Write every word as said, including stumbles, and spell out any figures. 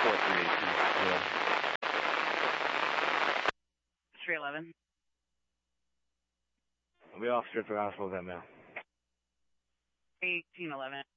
four three eight two. Yeah. three eleven. We off Stripper Hospital that mail. eighteen eleven.